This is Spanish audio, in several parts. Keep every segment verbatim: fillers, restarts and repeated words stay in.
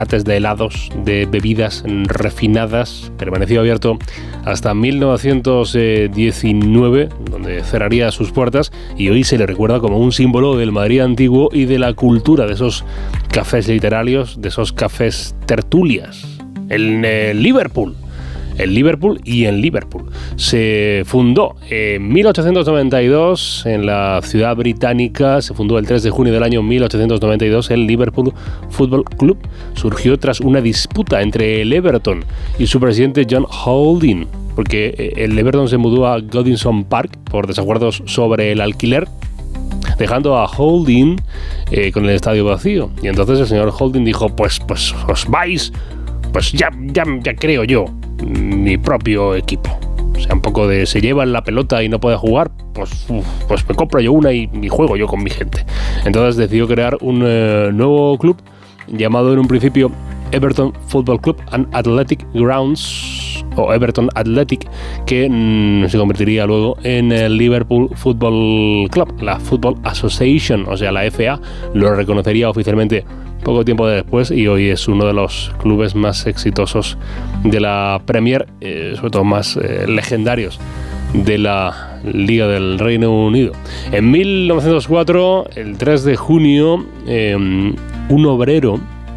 antes de helados, de bebidas refinadas, permaneció abierto hasta mil novecientos diecinueve, donde cerraría sus puertas, y hoy se le recuerda como un símbolo del Madrid antiguo y de la cultura, de esos cafés literarios, de esos cafés tertulias. En eh, Liverpool, en Liverpool y en Liverpool. Se fundó en mil ochocientos noventa y dos en la ciudad británica, se fundó el tres de junio del año mil ochocientos noventa y dos el Liverpool Football Club. Surgió tras una disputa entre el Everton y su presidente John Holding, porque el Everton se mudó a Goodison Park por desacuerdos sobre el alquiler, dejando a Holding eh, con el estadio vacío. Y entonces el señor Holding dijo, pues, pues os vais, pues ya, ya, ya creo yo mi propio equipo. O sea, un poco de se llevan la pelota y no puede jugar, pues, uf, pues me compro yo una y, y juego yo con mi gente. Entonces decidió crear un eh, nuevo club llamado en un principio Everton Football Club and Athletic Grounds, o Everton Athletic, que mmm, se convertiría luego en el Liverpool Football Club, la Football Association, o sea, la F A lo reconocería oficialmente poco tiempo después, y hoy es uno de los clubes más exitosos de la Premier, eh, sobre todo más eh, legendarios de la Liga del Reino Unido. En mil novecientos cuatro, el tres de junio, eh, un obrero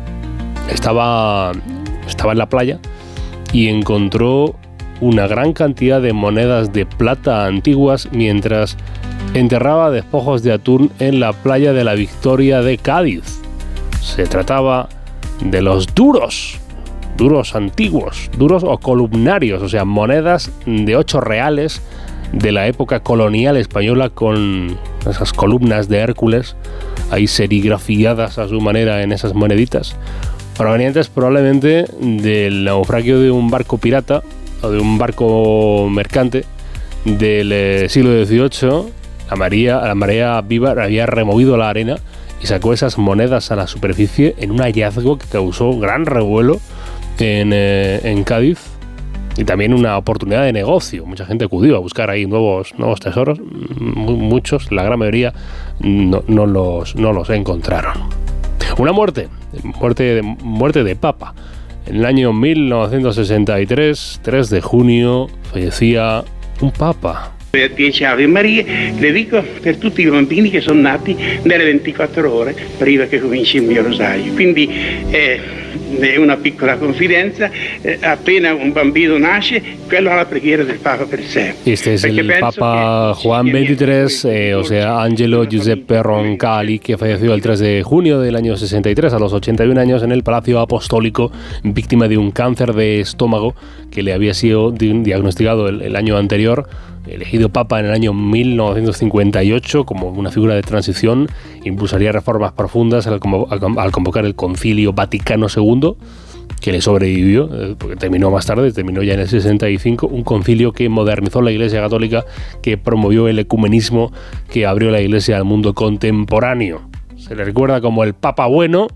estaba, estaba en la playa y encontró una gran cantidad de monedas de plata antiguas mientras enterraba despojos de atún en la playa de la Victoria de Cádiz. Se trataba de los duros, duros antiguos, duros o columnarios, o sea, monedas de ocho reales de la época colonial española, con esas columnas de Hércules ahí serigrafiadas a su manera en esas moneditas, provenientes probablemente del naufragio de un barco pirata o de un barco mercante del eh, siglo dieciocho. La marea, la marea viva había removido la arena y sacó esas monedas a la superficie en un hallazgo que causó gran revuelo en, eh, en Cádiz, y también una oportunidad de negocio. Mucha gente acudió a buscar ahí nuevos, nuevos tesoros. Muchos, la gran mayoría, no, no, los, no los encontraron. Una muerte, muerte de, muerte de papa. En el año mil novecientos sesenta y tres, tres de junio, fallecía un papa. dieci Ave Maria, le dico per tutti i bambini che sono nati nelle ventiquattro ore prima che cominci il mio rosario. Quindi eh, è una piccola confidenza, eh, appena un bambino nasce, quello ha la preghiera del Papa per sé. Este es el Papa Juan veintitrés, eh, o sea, Angelo Giuseppe Roncalli, que falleció el tres de junio del año sesenta y tres a los ochenta y un años en el Palacio Apostólico, víctima de un cáncer de estómago que le había sido diagnosticado el, el año anterior. Elegido papa en el año mil novecientos cincuenta y ocho como una figura de transición, impulsaría reformas profundas al, al convocar el Concilio Vaticano segundo, que le sobrevivió, porque terminó más tarde, terminó ya en el sesenta y cinco, un concilio que modernizó la Iglesia Católica, que promovió el ecumenismo, que abrió la Iglesia al mundo contemporáneo. Se le recuerda como el Papa Bueno.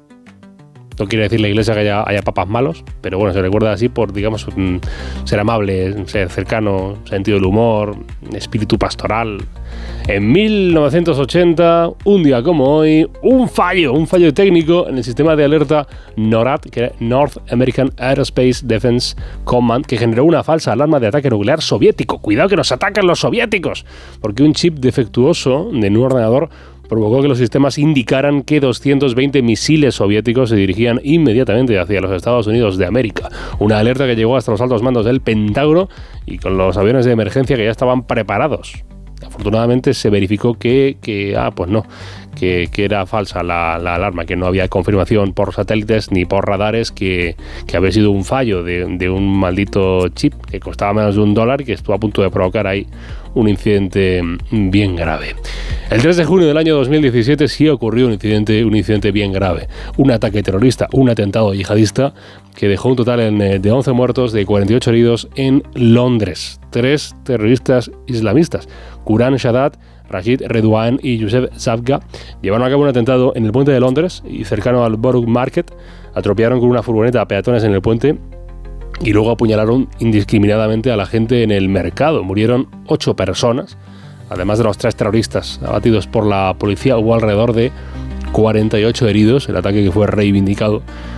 No quiere decir la Iglesia que haya, haya papas malos, pero bueno, se recuerda así por, digamos, ser amable, ser cercano, sentido del humor, espíritu pastoral. En mil novecientos ochenta, un día como hoy, un fallo, un fallo técnico en el sistema de alerta NORAD, que era North American Aerospace Defense Command, que generó una falsa alarma de ataque nuclear soviético. Cuidado que nos atacan los soviéticos, porque un chip defectuoso de un ordenador provocó que los sistemas indicaran que doscientos veinte misiles soviéticos se dirigían inmediatamente hacia los Estados Unidos de América. Una alerta que llegó hasta los altos mandos del Pentágono y con los aviones de emergencia que ya estaban preparados. Afortunadamente se verificó que, que ah, pues no, que, que era falsa la, la alarma, que no había confirmación por satélites ni por radares que, que había sido un fallo de, de un maldito chip que costaba menos de un dólar y que estuvo a punto de provocar ahí un incidente bien grave. El tres de junio del año dos mil diecisiete sí ocurrió un incidente, un incidente bien grave. Un ataque terrorista, un atentado yihadista que dejó un total en, de once muertos, de cuarenta y ocho heridos en Londres. Tres terroristas islamistas, Quran Shaddad, Rashid Redouane y Youssef Zafga, llevaron a cabo un atentado en el puente de Londres y cercano al Borough Market. Atropellaron con una furgoneta a peatones en el puente y luego apuñalaron indiscriminadamente a la gente en el mercado. Murieron ocho personas, además de los tres terroristas abatidos por la policía. Hubo alrededor de cuarenta y ocho heridos. El ataque, que fue reivindicado